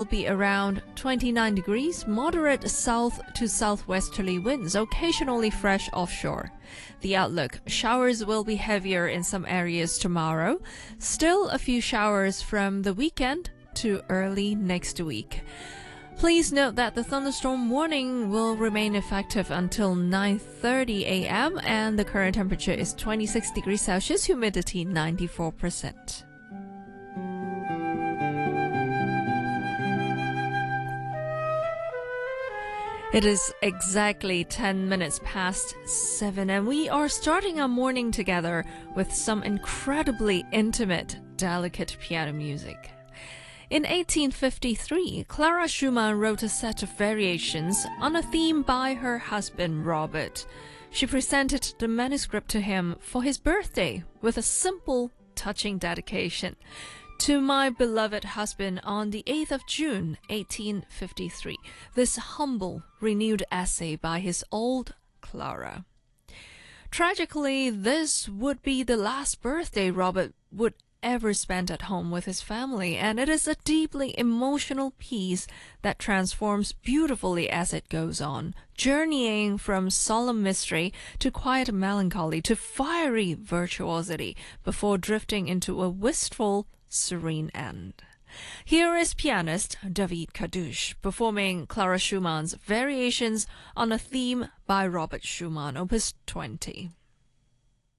be around 29 degrees, moderate south to southwesterly winds, occasionally fresh offshore. The outlook: showers will be heavier in some areas tomorrow. Still a few showers from the weekend to early next week. Please note that the thunderstorm warning will remain effective until 9:30 a.m. and the current temperature is 26 degrees Celsius, humidity 94%. It is exactly 10 minutes past 7 and we are starting our morning together with some incredibly intimate, delicate piano music. In 1853, Clara Schumann wrote a set of variations on a theme by her husband Robert. She presented the manuscript to him for his birthday with a simple, touching dedication. To my beloved husband on the 8th of June, 1853, this humble, renewed essay by his old Clara. Tragically, this would be the last birthday Robert would ever spend at home with his family, and it is a deeply emotional piece that transforms beautifully as it goes on, journeying from solemn mystery to quiet melancholy to fiery virtuosity before drifting into a wistful, serene end. Here is pianist David Kadush performing Clara Schumann's variations on a theme by Robert Schumann, Opus 20.